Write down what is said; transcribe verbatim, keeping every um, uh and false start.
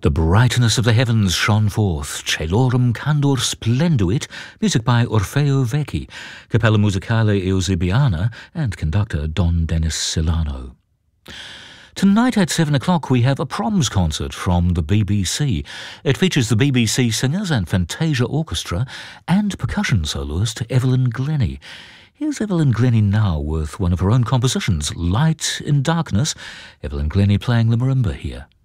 The brightness of the heavens shone forth, Celorum candor splenduit, music by Orfeo Vecchi, Capella Musicale Eusebiana, and conductor Don Dennis Silano. Tonight at seven o'clock we have a proms concert from the B B C. It features the B B C Singers and Fantasia Orchestra and percussion soloist Evelyn Glennie. Here's Evelyn Glennie now with one of her own compositions, Light in Darkness. Evelyn Glennie playing the marimba here.